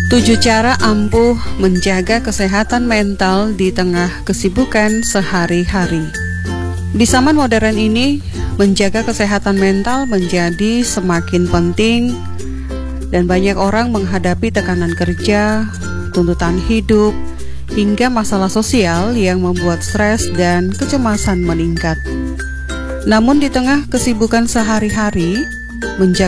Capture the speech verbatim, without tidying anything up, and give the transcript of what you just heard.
Tujuh cara ampuh menjaga kesehatan mental di tengah kesibukan sehari-hari. Di zaman modern ini, menjaga kesehatan mental menjadi semakin penting dan banyak orang menghadapi tekanan kerja, tuntutan hidup, hingga masalah sosial yang membuat stres dan kecemasan meningkat. Namun di tengah kesibukan sehari-hari, menjaga